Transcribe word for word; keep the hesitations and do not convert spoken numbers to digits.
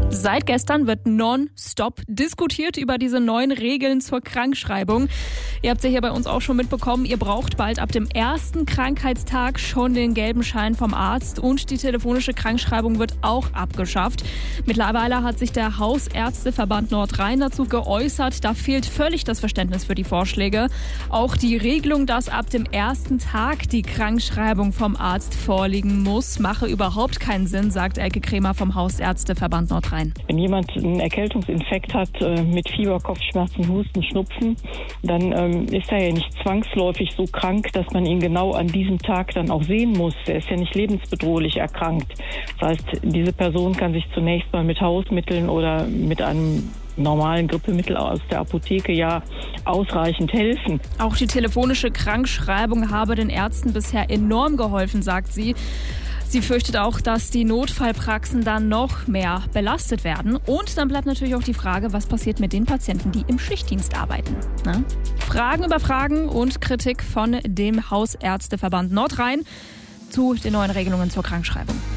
Seit gestern wird nonstop diskutiert über diese neuen Regeln zur Krankschreibung. Ihr habt es ja hier bei uns auch schon mitbekommen, ihr braucht bald ab dem ersten Krankheitstag schon den gelben Schein vom Arzt und die telefonische Krankschreibung wird auch abgeschafft. Mittlerweile hat sich der Hausärzteverband Nordrhein dazu geäußert, da fehlt völlig das Verständnis für die Vorschläge. Auch die Regelung, dass ab dem ersten Tag die Krankschreibung vom Arzt vorliegen muss, mache überhaupt keinen Sinn, sagt Elke Kremer vom Hausärzteverband Nordrhein. Wenn jemand einen Erkältungsinfekt hat äh, mit Fieber, Kopfschmerzen, Husten, Schnupfen, dann ähm, ist er ja nicht zwangsläufig so krank, dass man ihn genau an diesem Tag dann auch sehen muss. Er ist ja nicht lebensbedrohlich erkrankt. Das heißt, diese Person kann sich zunächst mal mit Hausmitteln oder mit einem normalen Grippemittel aus der Apotheke ja ausreichend helfen. Auch die telefonische Krankschreibung habe den Ärzten bisher enorm geholfen, sagt sie. Sie fürchtet auch, dass die Notfallpraxen dann noch mehr belastet werden. Und dann bleibt natürlich auch die Frage, was passiert mit den Patienten, die im Schichtdienst arbeiten. Na? Fragen über Fragen und Kritik von dem Hausärzteverband Nordrhein zu den neuen Regelungen zur Krankschreibung.